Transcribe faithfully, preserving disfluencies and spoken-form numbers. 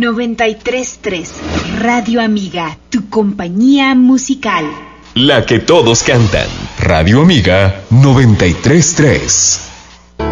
noventa y tres punto tres Radio Amiga, tu compañía musical. La que todos cantan. Radio Amiga noventa y tres punto tres.